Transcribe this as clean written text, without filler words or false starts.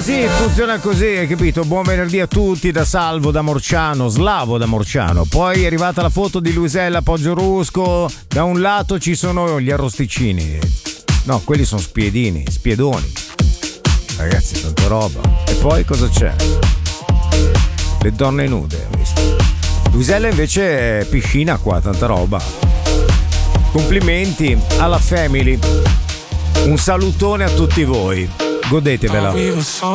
Sì, funziona così, hai capito? Buon venerdì a tutti da Slavo da Morciano. Poi è arrivata la foto di Luisella Poggiorusko. Da un lato ci sono gli arrosticini. No, quelli sono spiedoni. Ragazzi, tanta roba. E poi cosa c'è? Le donne nude, ho visto. Luisella invece è piscina qua, tanta roba. Complimenti alla family. Un salutone a tutti voi. Godetevela.